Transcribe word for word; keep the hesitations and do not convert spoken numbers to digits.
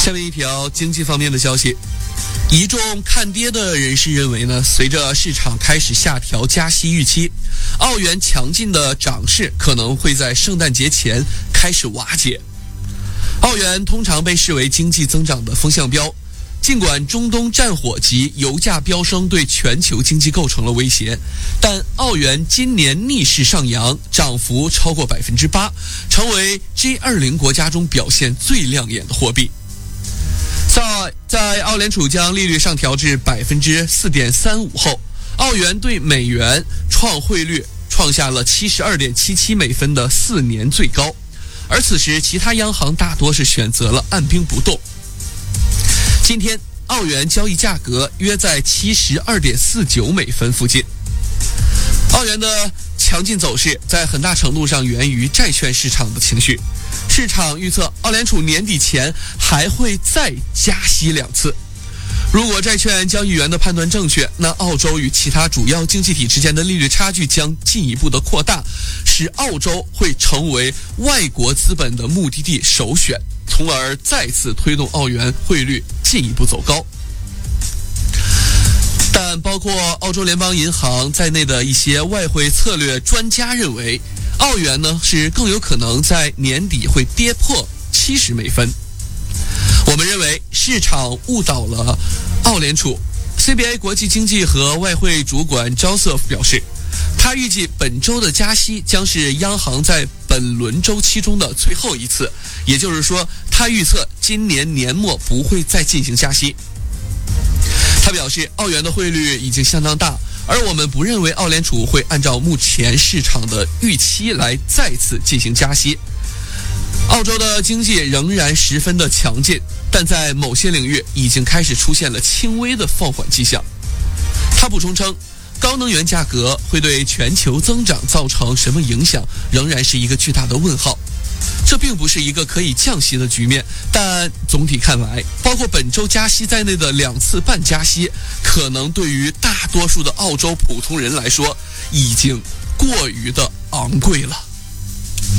下面一条经济方面的消息，一众看跌的人士认为呢，随着市场开始下调加息预期，澳元强劲的涨势可能会在圣诞节前开始瓦解。澳元通常被视为经济增长的风向标，尽管中东战火及油价飙升对全球经济构成了威胁，但澳元今年逆势上扬，涨幅超过百分之八，成为 G 二十 国家中表现最亮眼的货币。在在澳联储将利率上调至百分之四点三五后，澳元对美元创汇率创下了七十二点七七美分的四年最高，而此时其他央行大多是选择了按兵不动。今天澳元交易价格约在七十二点四九美分附近。澳元的强劲走势在很大程度上源于债券市场的情绪，市场预测澳联储年底前还会再加息两次。如果债券交易员的判断正确，那澳洲与其他主要经济体之间的利率差距将进一步的扩大，使澳洲会成为外国资本的目的地首选，从而再次推动澳元汇率进一步走高。但包括澳洲联邦银行在内的一些外汇策略专家认为，澳元呢是更有可能在年底会跌破七十美分。我们认为市场误导了澳联储。C B A 国际经济和外汇主管 Joseph 表示，他预计本周的加息将是央行在本轮周期中的最后一次，也就是说，他预测今年年末不会再进行加息。他表示，澳元的汇率已经相当大，而我们不认为澳联储会按照目前市场的预期来再次进行加息。澳洲的经济仍然十分的强劲，但在某些领域已经开始出现了轻微的放缓迹象。他补充称，高能源价格会对全球增长造成什么影响，仍然是一个巨大的问号。这并不是一个可以降息的局面，但总体看来，包括本周加息在内的两次半加息，可能对于大多数的澳洲普通人来说，已经过于的昂贵了。